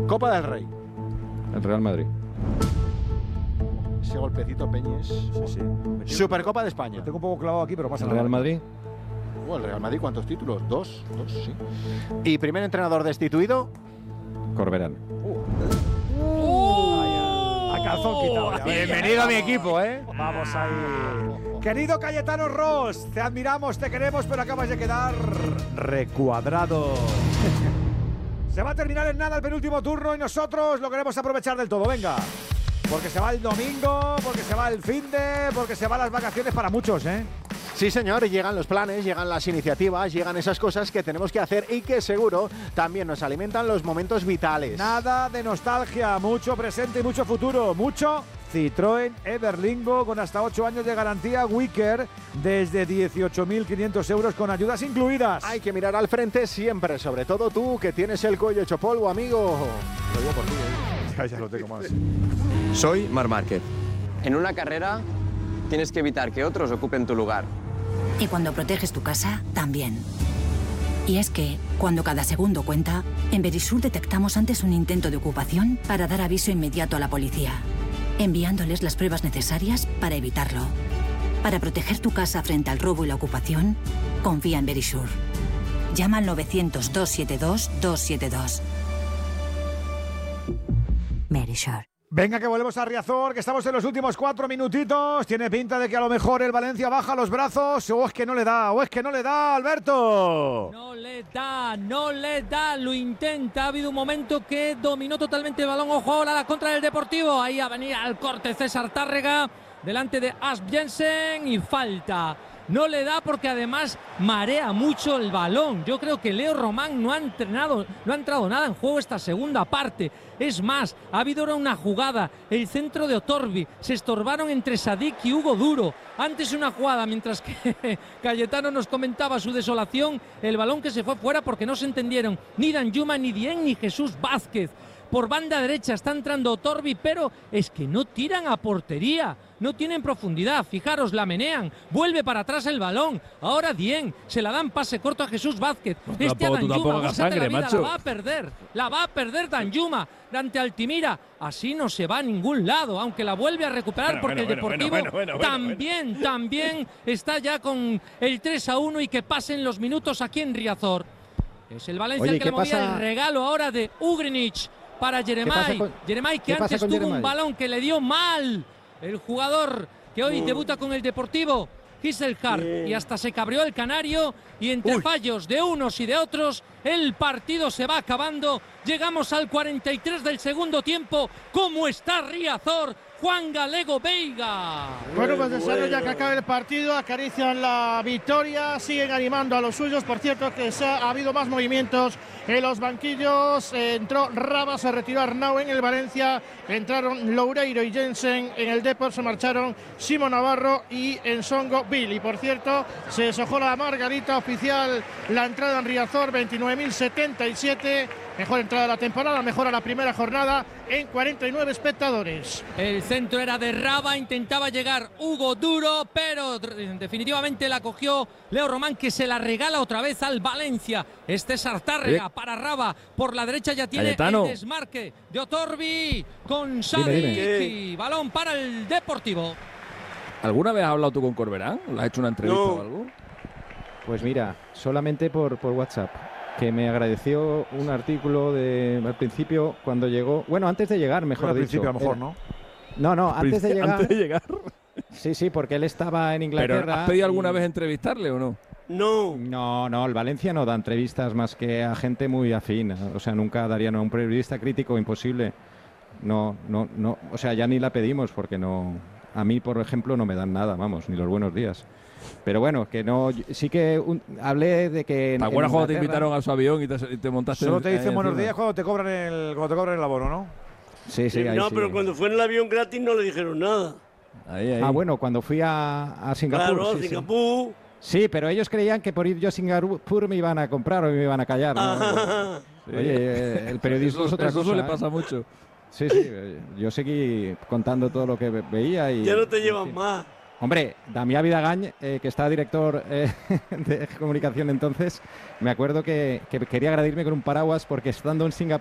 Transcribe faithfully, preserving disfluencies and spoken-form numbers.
Copa del Rey. El Real Madrid. Ese golpecito, Peñes. Sí, sí. Supercopa de España. Lo tengo un poco clavado aquí, pero pasa ¿El nada. Real Madrid? Oh, el Real Madrid, ¿cuántos títulos? Dos, dos, sí. ¿Y primer entrenador destituido? Corberán. Uh, a calzón quitado. ya, Bienvenido venga, a mi vamos. equipo, ¿eh? Vamos ahí. Querido Cayetano Ross, te admiramos, te queremos, pero acabas de quedar recuadrado. Se va a terminar en nada el penúltimo turno y nosotros lo queremos aprovechar del todo. Venga. Porque se va el domingo, porque se va el finde, porque se van las vacaciones para muchos, ¿eh? Sí, señor, llegan los planes, llegan las iniciativas, llegan esas cosas que tenemos que hacer y que seguro también nos alimentan los momentos vitales. Nada de nostalgia, mucho presente y mucho futuro, mucho Citroën Everlingo con hasta ocho años de garantía Wicker desde dieciocho mil quinientos euros con ayudas incluidas. Hay que mirar al frente siempre, sobre todo tú que tienes el cuello hecho polvo, amigo. Lo digo por ti, ¿eh? Ya, ya lo tengo más. Soy Marc Márquez. En una carrera tienes que evitar que otros ocupen tu lugar. Y cuando proteges tu casa, también. Y es que, cuando cada segundo cuenta, en Verisur detectamos antes un intento de ocupación para dar aviso inmediato a la policía, enviándoles las pruebas necesarias para evitarlo. Para proteger tu casa frente al robo y la ocupación, confía en Verisur. Llama al novecientos, doscientos setenta y dos, doscientos setenta y dos. Verisur. Venga, que volvemos a Riazor, que estamos en los últimos cuatro minutitos. Tiene pinta de que a lo mejor el Valencia baja los brazos. O es que no le da, o es que no le da, Alberto. No le da, no le da, lo intenta. Ha habido un momento que dominó totalmente el balón. Ojo ahora a la contra del Deportivo. Ahí a venir al corte César Tárrega, delante de Asp Jensen y falta. No le da porque además marea mucho el balón. Yo creo que Leo Román no ha entrenado, no ha entrado nada en juego esta segunda parte. Es más, ha habido ahora una jugada, el centro de Otorbi, se estorbaron entre Sadik y Hugo Duro. Antes una jugada, mientras que Cayetano nos comentaba su desolación, el balón que se fue fuera porque no se entendieron ni Danjuma, ni Dieng, ni Jesús Vázquez. Por banda derecha está entrando Otorbi, pero es que no tiran a portería, no tienen profundidad. Fijaros, la menean, vuelve para atrás el balón. Ahora Dieng, se la dan pase corto a Jesús Vázquez. No, este a tampoco, tú Danjuma, tampoco hagas gózate la sangre, vida, macho. la va a perder, la va a perder Danjuma ante Altimira. Así no se va a ningún lado, aunque la vuelve a recuperar Bueno, porque bueno, el bueno, Deportivo bueno, bueno, bueno, también, bueno. también está ya con el tres a uno y que pasen los minutos aquí en Riazor. Es el Valencia Oye, el que ¿qué le movía pasa? el regalo ahora de Ugrinich para Jeremai. con- Jeremai que qué pasa antes con tuvo Jeremai? un balón que le dio mal el jugador que hoy debuta con el Deportivo, Giselhart, y hasta se cabreó el canario y entre Uy. fallos de unos y de otros el partido se va acabando. Llegamos al cuarenta y tres del segundo tiempo. ¿Cómo está Riazor? Juan Galego Veiga. Bueno, pues deseando ya que acabe el partido, acarician la victoria, siguen animando a los suyos. Por cierto, que se ha, ha habido más movimientos en los banquillos. Eh, entró Raba, se retiró Arnau en el Valencia, entraron Loureiro y Jensen en el Depor, se marcharon Simón Navarro y Ensongo Bill. Y por cierto, se deshojó la margarita oficial, la entrada en Riazor, veintinueve mil setenta y siete. Mejor entrada de la temporada, mejora la primera jornada en cuarenta y nueve espectadores. El centro era de Raba, intentaba llegar Hugo Duro, pero definitivamente la cogió Leo Román, que se la regala otra vez al Valencia. Este Sartárrega para Raba, por la derecha ya tiene Cayetano. el desmarque de Otorbi con Dime, dime. Sadik. Balón para el Deportivo. ¿Alguna vez has hablado tú con Corberán? ¿Le has hecho una entrevista No. o algo? Pues mira, solamente por, por WhatsApp, que me agradeció un artículo de al principio cuando llegó, bueno, antes de llegar, mejor Al dicho. principio, a lo mejor, Era- ¿no? No, no, antes de llegar. Antes de llegar. Sí, sí, porque él estaba en ¿Pero Inglaterra. has pedido alguna y- vez entrevistarle o no? No. No, no, el Valencia no da entrevistas más que a gente muy afín. O sea, nunca darían a un periodista crítico, imposible. No, no, no. O sea, ya ni la pedimos porque no. A mí, por ejemplo, no me dan nada, vamos, ni los buenos días. Pero bueno, que no. Sí que un- hablé de que. en- ¿Te en acuerdas cuando te Inglaterra- invitaron a su avión y te, y te montaste? Solo en- te dicen ahí buenos encima? días cuando te cobran el, cuando te cobran el abono, ¿no? Sí, sí, Sí, ahí no, sí. pero cuando fue en el avión gratis no le dijeron nada. Ahí, ahí. Ah, bueno, cuando fui a, a Singapur. Claro, sí, sí. Singapur. Sí, pero ellos creían que por ir yo a Singapur me iban a comprar o me iban a callar. ¿no? Ah, Sí. Oye, eh, el periodismo Eso, es otra eso cosa. suele ¿eh? pasar mucho. Sí, sí, eh, yo seguí contando todo lo que ve- veía y... ya no te en llevan fin. más. Hombre, Damián Vidagañ, eh, que está director eh, de comunicación entonces, me acuerdo que, que quería agradirme con un paraguas porque estando en Singapur